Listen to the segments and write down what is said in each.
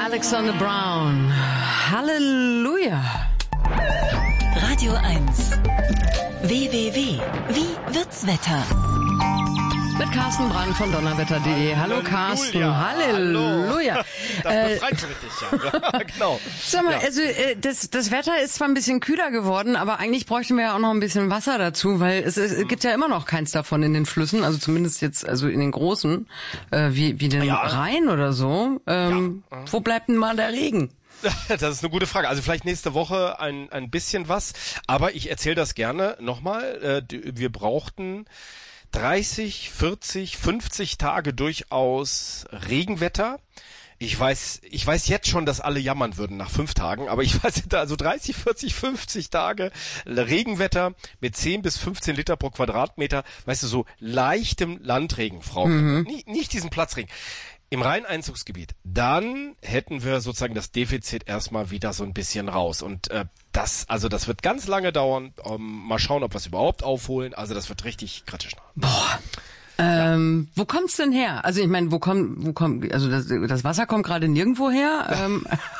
Alexander Brown. Halleluja. Radio 1. www. Wie wird's Wetter? Mit Carsten Brand von donnerwetter.de. Hallo Carsten. Halleluja. Das befreit so richtig, ja. Genau. Sag mal, also das Wetter ist zwar ein bisschen kühler geworden, aber eigentlich bräuchten wir ja auch noch ein bisschen Wasser dazu, weil es gibt ja immer noch keins davon in den Flüssen, also zumindest jetzt also in den großen, wie den Rhein oder so. Wo bleibt denn mal der Regen? Das ist eine gute Frage. Also vielleicht nächste Woche ein bisschen was, aber ich erzähle das gerne nochmal. Wir brauchten 30, 40, 50 Tage durchaus Regenwetter. Ich weiß jetzt schon, dass alle jammern würden nach 5 Tagen, aber ich weiß also 30, 40, 50 Tage Regenwetter mit 10 bis 15 Liter pro Quadratmeter, weißt du, so leichtem Landregen, Frau. Nicht diesen Platzregen. Im Rheineinzugsgebiet, dann hätten wir sozusagen das Defizit erstmal wieder so ein bisschen raus. Und das wird ganz lange dauern. Mal schauen, ob wir es überhaupt aufholen. Also das wird richtig kritisch. Boah. Wo kommt's denn her? Also ich meine, wo kommt, also das Wasser kommt gerade nirgendwo her.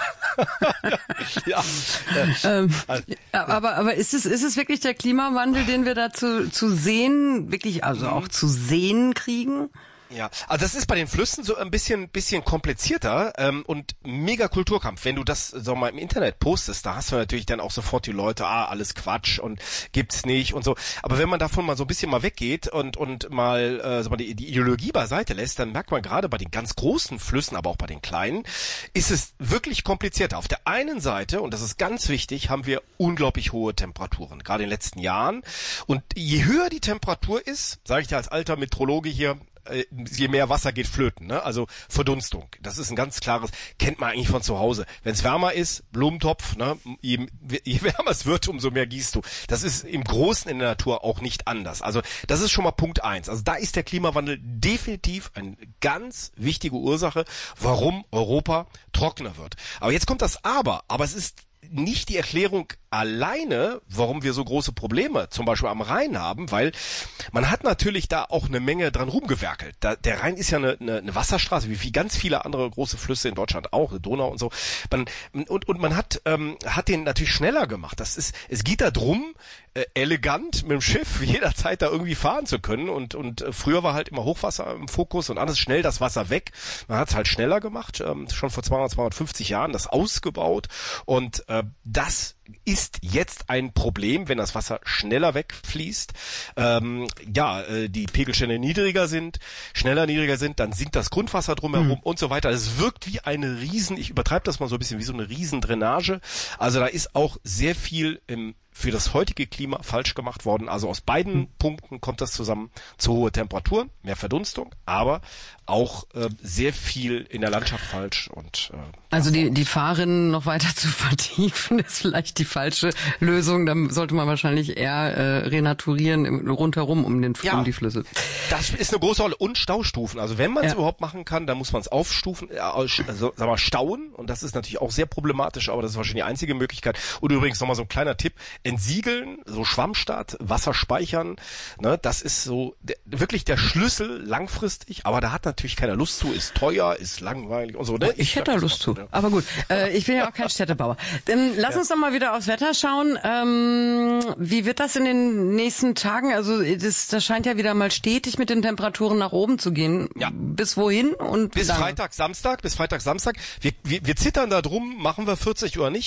Aber ist es wirklich der Klimawandel, den wir da zu sehen, wirklich, also auch zu sehen kriegen? Ja, also das ist bei den Flüssen so ein bisschen komplizierter und mega Kulturkampf. Wenn du das so mal im Internet postest, da hast du natürlich dann auch sofort die Leute, alles Quatsch und gibt's nicht und so. Aber wenn man davon mal so ein bisschen mal weggeht und mal die Ideologie beiseite lässt, dann merkt man gerade bei den ganz großen Flüssen, aber auch bei den kleinen, ist es wirklich komplizierter. Auf der einen Seite, und das ist ganz wichtig, haben wir unglaublich hohe Temperaturen, gerade in den letzten Jahren. Und je höher die Temperatur ist, sage ich dir als alter Meteorologe hier, je mehr Wasser geht flöten, ne? Also Verdunstung. Das ist ein ganz klares, kennt man eigentlich von zu Hause. Wenn es wärmer ist, Blumentopf, ne? Je wärmer es wird, umso mehr gießt du. Das ist im Großen in der Natur auch nicht anders. Also das ist schon mal Punkt 1. Also da ist der Klimawandel definitiv eine ganz wichtige Ursache, warum Europa trockener wird. Aber jetzt kommt das Aber es ist nicht die Erklärung alleine, warum wir so große Probleme zum Beispiel am Rhein haben, weil man hat natürlich da auch eine Menge dran rumgewerkelt. Der Rhein ist ja eine Wasserstraße, wie ganz viele andere große Flüsse in Deutschland auch, eine Donau und so. Man hat den natürlich schneller gemacht. Es geht da drum, elegant mit dem Schiff jederzeit da irgendwie fahren zu können und früher war halt immer Hochwasser im Fokus und alles schnell das Wasser weg. Man hat es halt schneller gemacht, schon vor 250 Jahren, das ausgebaut und das ist jetzt ein Problem, wenn das Wasser schneller wegfließt. Die Pegelstände schneller niedriger sind, dann sinkt das Grundwasser drumherum und so weiter. Es wirkt wie eine ich übertreibe das mal so ein bisschen, wie so eine Riesendrainage. Also da ist auch sehr viel für das heutige Klima falsch gemacht worden. Also aus beiden Punkten kommt das zusammen: zu hohe Temperaturen, mehr Verdunstung, aber auch sehr viel in der Landschaft falsch. Und also die Fahrrinnen noch weiter zu vertiefen, ist vielleicht die falsche Lösung. Dann sollte man wahrscheinlich eher renaturieren rundherum um die Flüsse. Das ist eine große Rolle. Und Staustufen. Also wenn man es überhaupt machen kann, dann muss man es aufstufen, stauen. Und das ist natürlich auch sehr problematisch, aber das ist wahrscheinlich die einzige Möglichkeit. Und übrigens nochmal so ein kleiner Tipp: Entsiegeln, so Schwammstart, Wasser speichern, ne, das ist so wirklich der Schlüssel langfristig, aber da hat natürlich keiner Lust zu, ist teuer, ist langweilig und so. Ne? Ich hätte da Lust zu, aber gut, ich bin ja auch kein Städtebauer. Dann lass uns doch mal wieder aufs Wetter schauen. Wie wird das in den nächsten Tagen? Also das scheint ja wieder mal stetig mit den Temperaturen nach oben zu gehen. Ja. Bis wohin? Und bis Freitag, Samstag. Wir zittern da drum, machen wir 40 oder nicht.